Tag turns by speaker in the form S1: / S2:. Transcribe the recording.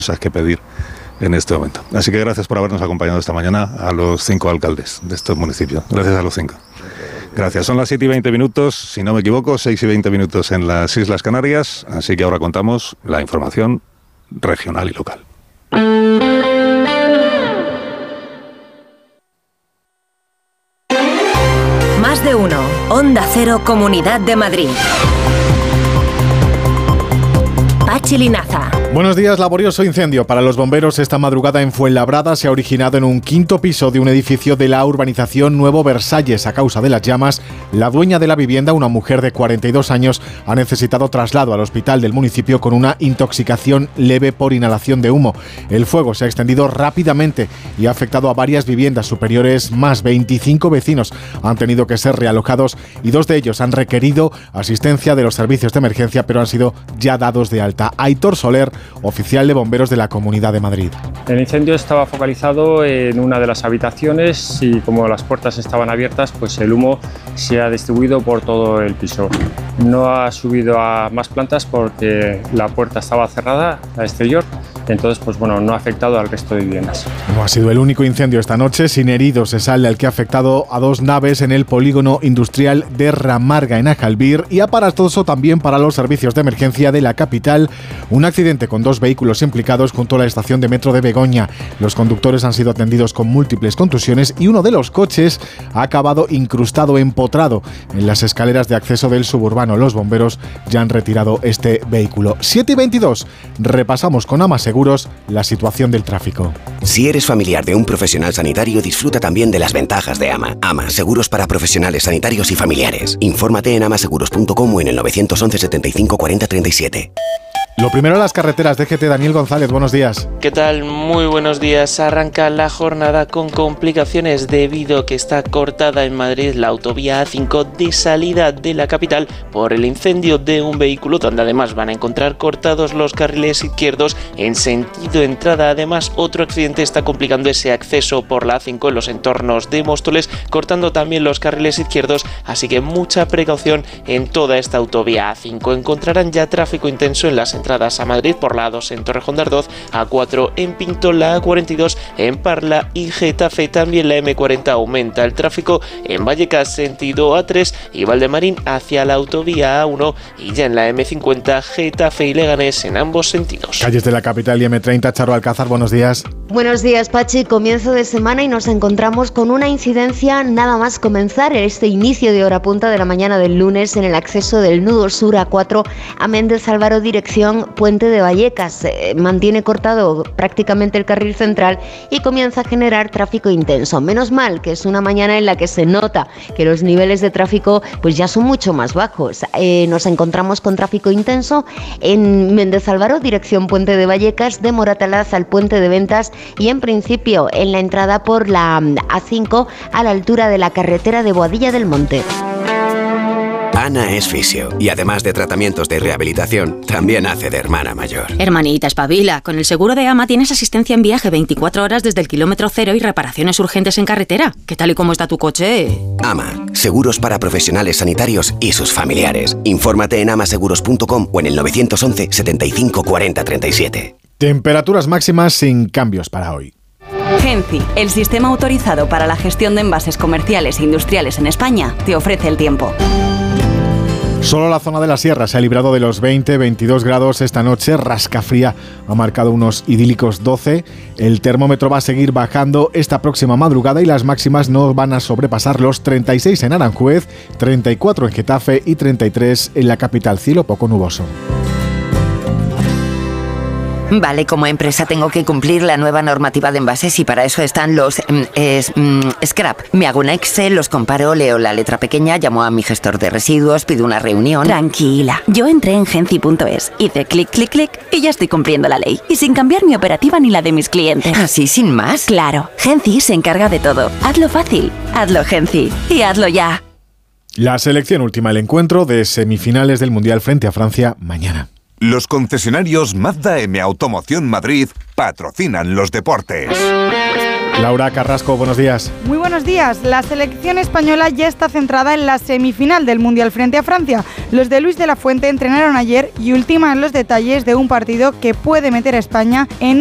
S1: que pedir en este momento. Así que gracias por habernos acompañado esta mañana a los 5 alcaldes de estos municipios. Gracias a los 5. Gracias. Son las 7 y 20 minutos, si no me equivoco, 6 y 20 minutos en las Islas Canarias. Así que ahora contamos la información regional y local.
S2: Más de uno. Onda Cero, Comunidad de Madrid. Pachi Linaza.
S3: Buenos días. Laborioso incendio para los bomberos esta madrugada en Fuenlabrada se ha originado en un quinto piso de un edificio de la urbanización Nuevo Versalles. A causa de las llamas, la dueña de la vivienda, una mujer de 42 años, ha necesitado traslado al hospital del municipio con una intoxicación leve por inhalación de humo. El fuego se ha extendido rápidamente y ha afectado a varias viviendas superiores. Más 25 vecinos han tenido que ser realojados y 2 de ellos han requerido asistencia de los servicios de emergencia, pero han sido ya dados de alta. Aitor Soler, oficial de bomberos de la Comunidad de Madrid.
S4: El incendio estaba focalizado en una de las habitaciones y como las puertas estaban abiertas, pues el humo se ha distribuido por todo el piso. No ha subido a más plantas porque la puerta estaba cerrada al exterior, entonces pues bueno, no ha afectado al resto de viviendas.
S3: No ha sido el único incendio esta noche. Sin heridos es el que ha afectado a 2 naves en el polígono industrial de Ramarga en Ajalbir, y aparatoso también para los servicios de emergencia de la capital un accidente con 2 vehículos implicados junto a la estación de metro de Begoña. Los conductores han sido atendidos con múltiples contusiones y uno de los coches ha acabado incrustado, empotrado en las escaleras de acceso del suburbano. Los bomberos ya han retirado este vehículo. 7 y 22. Repasamos con AMA Seguros la situación del tráfico.
S5: Si eres familiar de un profesional sanitario, disfruta también de las ventajas de AMA. AMA, seguros para profesionales sanitarios y familiares. Infórmate en amaseguros.com o en el 911 75 40 37.
S3: Lo primero, las carreteras. DGT, Daniel González, buenos días.
S6: ¿Qué tal? Muy buenos días. Arranca la jornada con complicaciones debido a que está cortada en Madrid la autovía A5 de salida de la capital por el incendio de un vehículo, donde además van a encontrar cortados los carriles izquierdos en sentido entrada. Además, otro accidente está complicando ese acceso por la A5 en los entornos de Móstoles, cortando también los carriles izquierdos, así que mucha precaución en toda esta autovía A5. Encontrarán ya tráfico intenso en las entradas a Madrid por la A2 en Torrejón de Ardoz, A4 en Pinto, la A42 en Parla y Getafe. También la M40 aumenta el tráfico en Vallecas sentido A3 y Valdemarín hacia la autovía A1, y ya en la M50 Getafe y Leganés en ambos sentidos.
S3: Calles de la capital y M30. Charo Alcázar, buenos días.
S7: Buenos días, Pachi. Comienzo de semana y nos encontramos con una incidencia nada más comenzar este inicio de hora punta de la mañana del lunes en el acceso del nudo sur A4 a Méndez Álvaro dirección Puente de Vallecas. Mantiene cortado prácticamente el carril central y comienza a generar tráfico intenso. Menos mal que es una mañana en la que se nota que los niveles de tráfico pues ya son mucho más bajos. Nos encontramos con tráfico intenso en Méndez Álvaro dirección Puente de Vallecas, de Moratalaz al Puente de Ventas y en principio en la entrada por la A5 a la altura de la carretera de Boadilla del Monte.
S5: Ana es fisio y además de tratamientos de rehabilitación, también hace de hermana mayor.
S8: Hermanita, espabila. Con el seguro de AMA tienes asistencia en viaje 24 horas desde el kilómetro cero y reparaciones urgentes en carretera. ¿Qué tal y cómo está tu coche?
S5: AMA, seguros para profesionales sanitarios y sus familiares. Infórmate en amaseguros.com o en el 911 75 40 37.
S3: Temperaturas máximas sin cambios para hoy.
S9: Genci, el sistema autorizado para la gestión de envases comerciales e industriales en España, te ofrece el tiempo.
S3: Solo la zona de la sierra se ha librado de los 20-22 grados esta noche. Rascafría ha marcado unos idílicos 12. El termómetro va a seguir bajando esta próxima madrugada y las máximas no van a sobrepasar los 36 en Aranjuez, 34 en Getafe y 33 en la capital. Cielo poco nuboso.
S10: Vale, como empresa tengo que cumplir la nueva normativa de envases y para eso están los scrap. Me hago un Excel, los comparo, leo la letra pequeña, llamo a mi gestor de residuos, pido una reunión.
S9: Tranquila, yo entré en genci.es, hice clic, clic, clic y ya estoy cumpliendo la ley. Y sin cambiar mi operativa ni la de mis clientes.
S10: ¿Así sin más?
S9: Claro, Genci se encarga de todo. Hazlo fácil, hazlo Genci y hazlo ya.
S3: La selección última, el encuentro de semifinales del Mundial frente a Francia mañana.
S11: Los concesionarios Mazda M Automoción Madrid patrocinan los deportes.
S3: Laura Carrasco, buenos días.
S11: Muy buenos días. La selección española ya está centrada en la semifinal del Mundial frente a Francia. Los de Luis de la Fuente entrenaron ayer y ultiman los detalles de un partido que puede meter a España en